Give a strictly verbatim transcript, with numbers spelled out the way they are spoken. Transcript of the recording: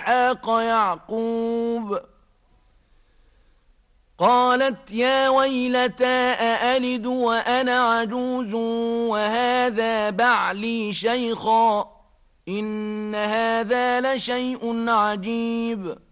وإسحاق يعقوب. قالت يا ويلتى أألد وأنا عجوز وهذا بعلي شيخا إن هذا لشيء عجيب.